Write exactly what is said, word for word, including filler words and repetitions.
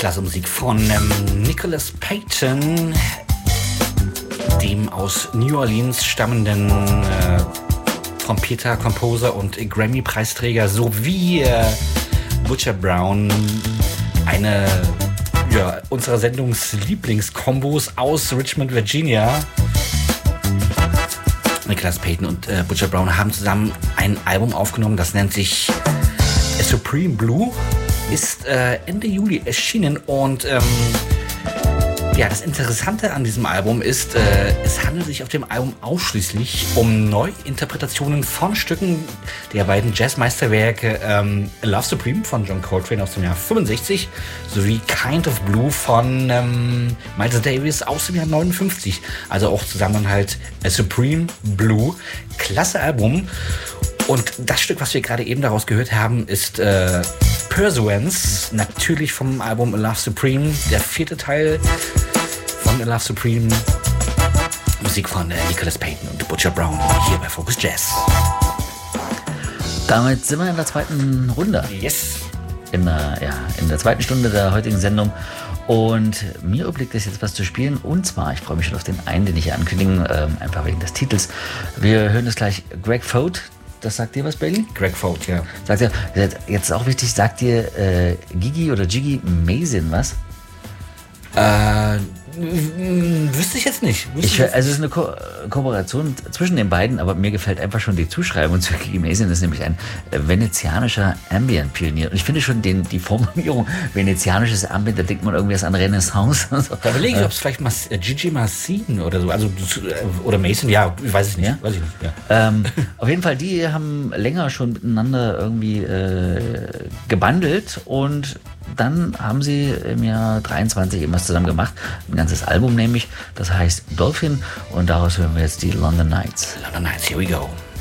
Klasse Musik von ähm, Nicholas Payton, dem aus New Orleans stammenden äh, Trompeter, Composer und Grammy-Preisträger sowie äh, Butcher Brown, eine ja, unserer Sendungslieblingskombos aus Richmond, Virginia. Nicholas Payton und äh, Butcher Brown haben zusammen ein Album aufgenommen, das nennt sich Supreme Blue, ist äh, Ende Juli erschienen und ähm, ja, das Interessante an diesem Album ist, äh, es handelt sich auf dem Album ausschließlich um Neuinterpretationen von Stücken der beiden Jazzmeisterwerke ähm, Love Supreme von John Coltrane aus dem Jahr fünfundsechzig sowie Kind of Blue von ähm, Miles Davis aus dem Jahr neunundfünfzig. Also auch zusammen halt äh, Supreme Blue. Klasse Album. Und das Stück, was wir gerade eben daraus gehört haben, ist äh, Pursuance, natürlich vom Album A Love Supreme, der vierte Teil von A Love Supreme. Musik von äh, Nicholas Payton und Butcher Brown hier bei Focus Jazz. Damit sind wir in der zweiten Runde. Yes. In der, ja, in der zweiten Stunde der heutigen Sendung. Und mir obliegt es jetzt was zu spielen. Und zwar, ich freue mich schon auf den einen, den ich hier ankündigen, ähm, einfach wegen des Titels. Wir hören jetzt gleich Greg Foat. Das sagt dir was, Bailey? Greg Foat, ja. Sagt dir, jetzt ist auch wichtig, sagt dir äh, Gigi oder Jiggy Mazin was? Äh, wüsste ich jetzt nicht. Ich, also es ist eine Ko- Kooperation zwischen den beiden, aber mir gefällt einfach schon die Zuschreibung zu Gigi Mazin. Das ist nämlich ein äh, venezianischer Ambient-Pionier. Und ich finde schon den, die Formulierung venezianisches Ambient, da denkt man irgendwie an Renaissance. So. Da überlege ich, äh, ob es vielleicht Mas- äh, Gigi Mazin oder so, also äh, oder Mazin, ja, weiß ich nicht. Ja? Weiß ich nicht ja. ähm, auf jeden Fall, die haben länger schon miteinander irgendwie äh, gebundelt und dann haben sie im Jahr dreiundzwanzig irgendwas zusammen gemacht. Ein ganzes Album nämlich. Das heißt Dolphin. Und daraus hören wir jetzt die London Nights. London Nights, here we go.